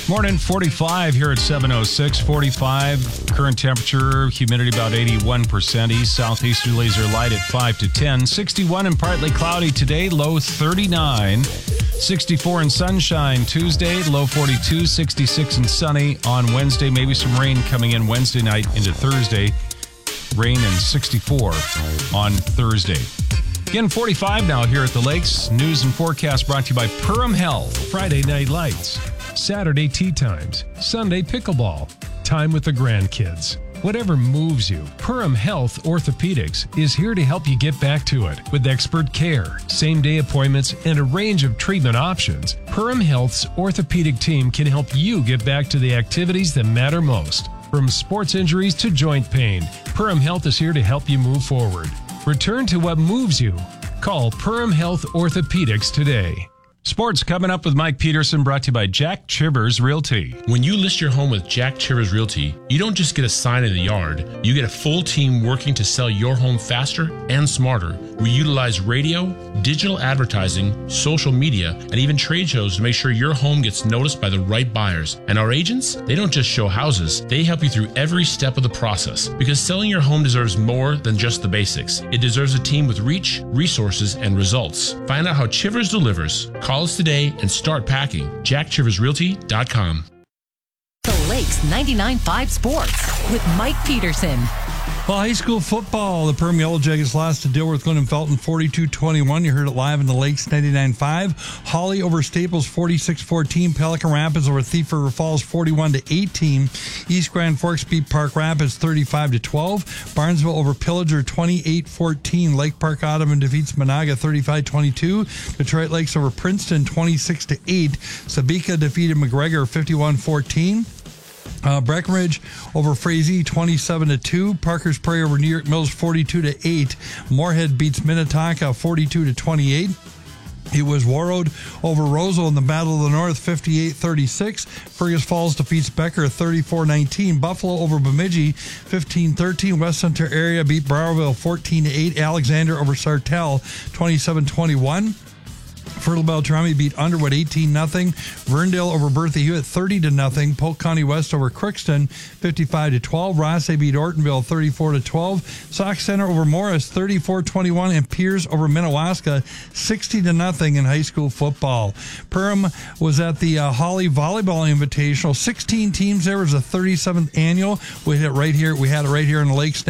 Morning, 45 here at 7:06, 45. Current temperature, humidity about 81%. East southeasterlies are light at 5 to 10. 61 and partly cloudy today, low 39. 64 and sunshine Tuesday, low 42. 66 and sunny on Wednesday. Maybe some rain coming in Wednesday night into Thursday. Rain and 64 on Thursday. Again, 45 now here at the Lakes. News and forecast brought to you by Perham Health. Friday night lights, Saturday tea times, Sunday pickleball, time with the grandkids. Whatever moves you, Perham Health Orthopedics is here to help you get back to it. With expert care, same-day appointments, and a range of treatment options, Perham Health's orthopedic team can help you get back to the activities that matter most. From sports injuries to joint pain, Perham Health is here to help you move forward. Return to what moves you. Call Perham Health Orthopedics today. Sports coming up with Mike Peterson, brought to you by Jack Chivers Realty. When you list your home with Jack Chivers Realty, you don't just get a sign in the yard. You get a full team working to sell your home faster and smarter. We utilize radio, digital advertising, social media, and even trade shows to make sure your home gets noticed by the right buyers. And our agents, they don't just show houses, they help you through every step of the process. Because selling your home deserves more than just the basics. It deserves a team with reach, resources, and results. Find out how Chivers delivers. Call us today and start packing. JackChiversRealty.com. The Lakes 99.5 Sports with Mike Peterson. Well, high school football, the Perham Yellow Jackets lost to Dilworth Glen Felton 42-21. You heard it live in the Lakes 99.5. Holly over Staples 46-14. Pelican Rapids over Thief River Falls 41-18. East Grand Forks beat Park Rapids 35-12. Barnesville over Pillager 28-14. Lake Park Ottoman defeats Monaga 35-22. Detroit Lakes over Princeton 26-8. Sabika defeated McGregor 51-14. Breckenridge over Frazee 27-2. Parker's Prairie over New York Mills 42-8. Moorhead beats Minnetonka 42-28. It was Warroad over Roseville in the Battle of the North 58-36. Fergus Falls defeats Becker 34-19. Buffalo over Bemidji 15-13. West Center area beat Browerville 14-8. Alexander over Sartell 27-21. Fertile Beltrami beat Underwood 18-0. Verndale over Bertha Hewitt 30-0. Polk County West over Crookston 55-12. Rosse beat Ortonville 34-12. Sauk Center over Morris 34-21. And Pierce over Minnewaska 60-0 in high school football. Perham was at the Holly Volleyball Invitational. 16 teams there. It was a 37th annual. We had it right here in the Lakes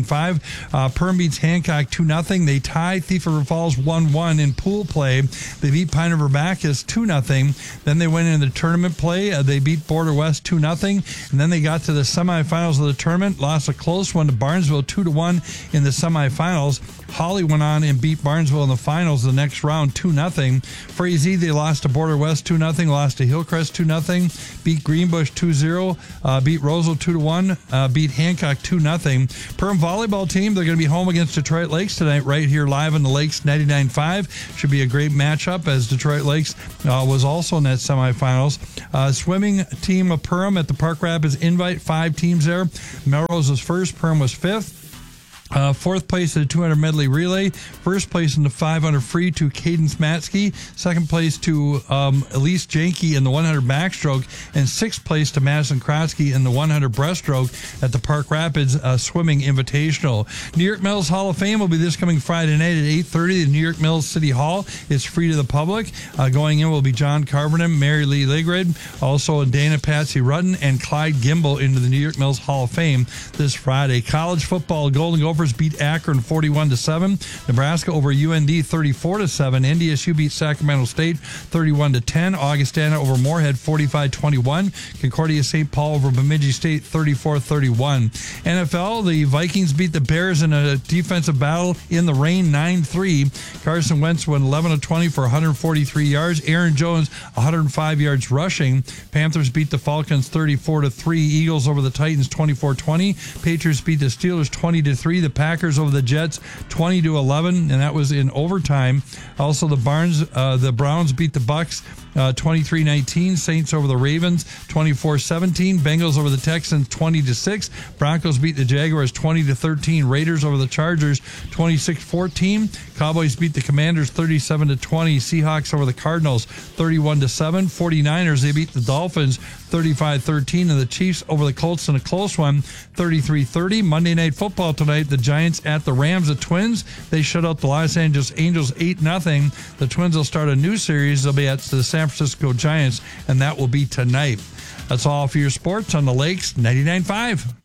99.5. Perham beats Hancock 2-0. They tie Thief River Falls 1-1 in pool play. They beat Pine River Bacchus 2-0. Then they went into the tournament play. They beat Border West 2-0. And then they got to the semifinals of the tournament. Lost a close one to Barnesville 2-1 in the semifinals. Holly went on and beat Barnesville in the finals the next round 2-0. Frazee, they lost to Border West 2-0. Lost to Hillcrest 2-0. Beat Greenbush 2-0. Beat Roseville 2-1. Beat Hancock 2-0. Perham volleyball team, they're going to be home against Detroit Lakes tonight right here live in the Lakes 99.5. Should be a great matchup as Detroit Lakes was also in that semifinals. Swimming team of Perham at the Park Rapids Invite, 5 teams there. Melrose was first, Perham was fifth. Fourth place in the 200 medley relay. First place in the 500 free to Cadence Matsky. Second place to Elise Janke in the 100 backstroke. And sixth place to Madison Krotsky in the 100 breaststroke at the Park Rapids Swimming Invitational. New York Mills Hall of Fame will be this coming Friday night at 8:30. The New York Mills City Hall is free to the public. Going in will be John Carvenin, Mary Lee Ligrid, also Dana Patsy Rudden, and Clyde Gimbel into the New York Mills Hall of Fame this Friday. College football, Golden Gophers beat Akron 41-7. Nebraska over UND 34-7. NDSU beat Sacramento State 31-10. Augustana over Moorhead 45-21. Concordia St. Paul over Bemidji State 34-31. NFL, the Vikings beat the Bears in a defensive battle in the rain 9-3. Carson Wentz went 11-20 for 143 yards. Aaron Jones 105 yards rushing. Panthers beat the Falcons 34-3. Eagles over the Titans 24-20. Patriots beat the Steelers 20-3. The Packers over the Jets 20-11, and that was in overtime. Also, the Browns beat the Bucks 23-19. Saints over the Ravens 24-17. Bengals over the Texans 20-6. Broncos beat the Jaguars 20-13. Raiders over the Chargers 26-14. Cowboys beat the Commanders 37-20. Seahawks over the Cardinals 31-7. 49ers, they beat the Dolphins 35-13, and the Chiefs over the Colts in a close one 33-30. Monday Night Football tonight, the Giants at the Rams. The Twins, they shut out the Los Angeles Angels 8-0. The Twins will start a new series. They'll be at the San Francisco Giants, and that will be tonight. That's all for your sports on the Lakes 99.5.